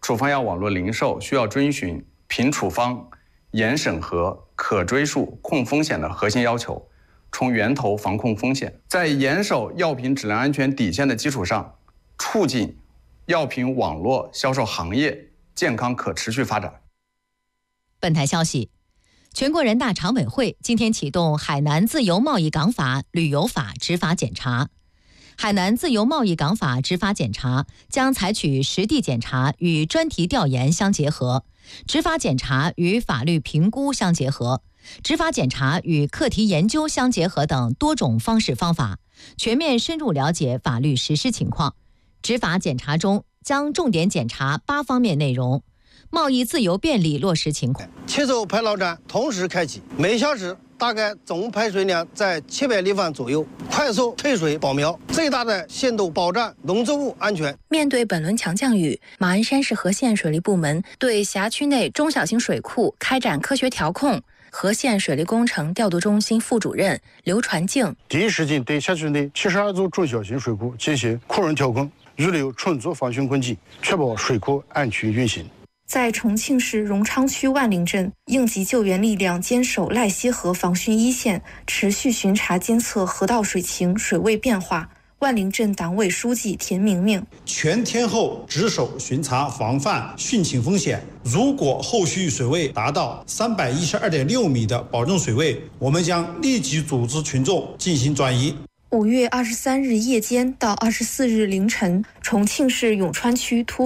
处方药网络零售需要遵循凭处方、严审核、可追溯、控风险的核心要求，从源头防控风险，在严守药品质量安全底线的基础上，促进药品网络销售行业健康可持续发展。 本台消息，全国人大常委会今天启动海南自由贸易港法、旅游法执法检查。海南自由贸易港法执法检查将采取实地检查与专题调研相结合，执法检查与法律评估相结合，执法检查与课题研究相结合等多种方式方法，全面深入了解法律实施情况。执法检查中将重点检查8方面内容：贸易自由便利落实情况。 7艘排捞站同时开启，每小时大概总排水量在700立方左右，快速退水保苗，最大的限度保障农作物安全。 面对本轮强降雨，马鞍山市和县水利部门对辖区内中小型水库开展科学调控。和县水利工程调度中心副主任刘传静第一时间对辖区内72座中小型水库进行库容调控，预留充足防汛供给，确保水库安全运行。 在重庆市荣昌区万陵镇，应急救援力量坚守赖溪河防汛一线，持续巡查监测河道水情、水位变化。万陵镇党委书记田明明全天候值守巡查防范汛情风险，如果后续水位达到312.6米的保证水位，我们将立即组织群众进行转移。 5月23日夜间到24日凌晨，重庆市永川区突